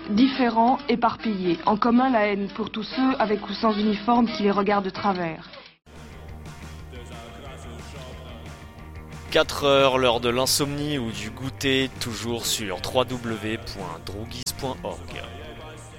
différents, éparpillés, en commun la haine pour tous ceux avec ou sans uniforme qui les regardent de travers. 4 heures, l'heure de l'insomnie ou du goûter, toujours sur www.droguis.org.